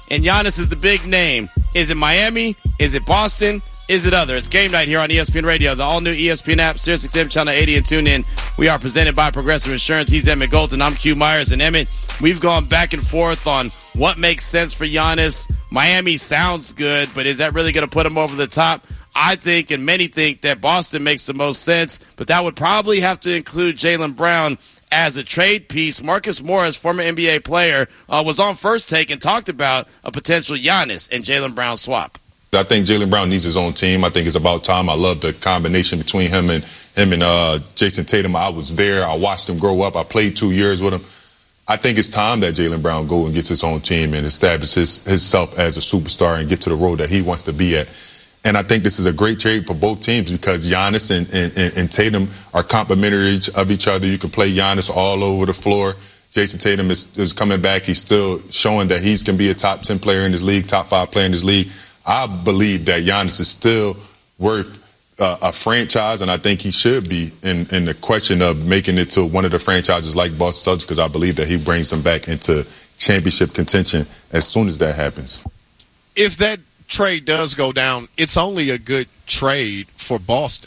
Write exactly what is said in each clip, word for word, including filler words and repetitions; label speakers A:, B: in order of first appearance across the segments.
A: and Giannis is the big name. Is it Miami? Is it Boston? Is it other? It's game night here on E S P N Radio, the all-new E S P N app, Sirius X M Channel eighty, and tune in. We are presented by Progressive Insurance. He's Emmett Golden. I'm Q Myers. And Emmett, we've gone back and forth on what makes sense for Giannis. Miami sounds good, but is that really going to put him over the top? I think, and many think, that Boston makes the most sense, but that would probably have to include Jaylen Brown as a trade piece. Marcus Morris, former N B A player, uh, was on First Take and talked about a potential Giannis and Jaylen Brown swap.
B: I think Jaylen Brown needs his own team. I think it's about time. I love the combination between him and him and uh, Jason Tatum. I was there. I watched him grow up. I played two years with him. I think it's time that Jaylen Brown go and gets his own team and establishes himself as a superstar and get to the road that he wants to be at. And I think this is a great trade for both teams because Giannis and, and, and Tatum are complementary of each other. You can play Giannis all over the floor. Jason Tatum is, is coming back. He's still showing that he can be a top ten player in this league, top five player in this league. I believe that Giannis is still worth uh, a franchise, and I think he should be in, in the question of making it to one of the franchises like Boston Celtics because I believe that he brings them back into championship contention as soon as that happens.
C: If that trade does go down, it's only a good trade for Boston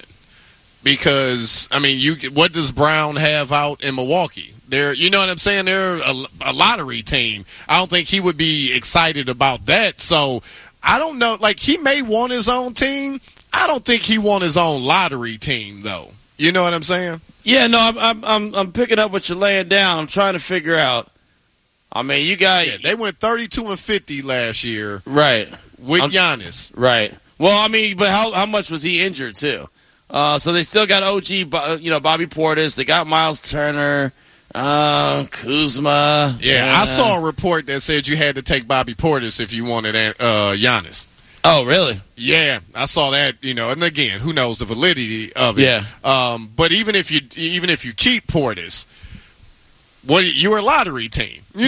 C: because, I mean, you what does Brown have out in Milwaukee? They're, you know what I'm saying? They're a, a lottery team. I don't think he would be excited about that, so I don't know. Like, he may want his own team. I don't think he want his own lottery team, though. You know what I'm saying?
A: Yeah, no, I'm I'm I'm, I'm picking up what you're laying down. I'm trying to figure out. I mean, you got
C: yeah, they went thirty-two and fifty last year,
A: right?
C: With
A: I'm,
C: Giannis,
A: right? Well, I mean, but how how much was he injured too? Uh, so they still got O G, you know, Bobby Portis. They got Miles Turner. Uh, Kuzma.
C: Yeah, uh, I saw a report that said you had to take Bobby Portis if you wanted uh, Giannis.
A: Oh, really?
C: Yeah, I saw that. You know, and again, who knows the validity of it?
A: Yeah.
C: Um, but even if you even if you keep Portis, well, you're a lottery team. You